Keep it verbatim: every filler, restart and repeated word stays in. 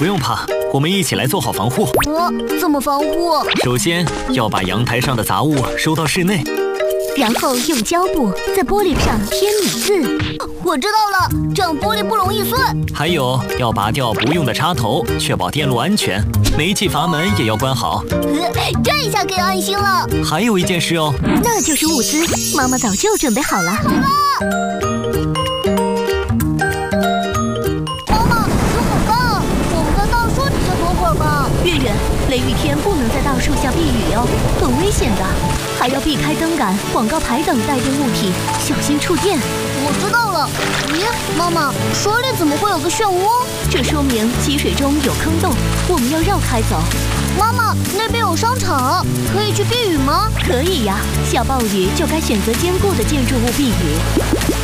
不用怕，我们一起来做好防护。 哦，怎么防护？ 首先要把阳台上的杂物收到室内， 然后用胶布在玻璃上贴米字。我知道了，这样玻璃不容易碎。 还有要拔掉不用的插头，确保电路安全。煤气阀门也要关好。 呃，这一下可以安心了。 还有一件事哦， 那就是物资，妈妈早就准备好了。妈妈，妈妈，这怎么办？我们在大树底下躲会儿吧。 月月，雷雨天不能在大树下避雨哦，很危险的，还要避开灯杆、广告牌等带电物体，小心触电。 我知道了。咦，妈妈，水里怎么会有个漩涡？ 这说明积水中有坑洞，我们要绕开走。 妈妈，那边有商场，可以去避雨吗？ 可以呀，下暴雨就该选择坚固的建筑物避雨。